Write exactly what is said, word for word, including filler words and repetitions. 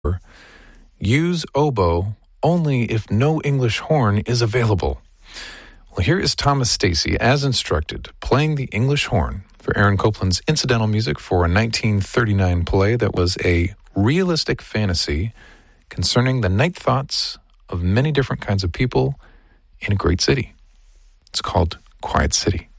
Use oboe only if no English horn is available. Well, here is Thomas Stacy, as instructed, playing the English horn for Aaron Copland's incidental music for a nineteen thirty-nine play that was a realistic fantasy concerning the night thoughts of many different kinds of people in a great city. It's called Quiet City.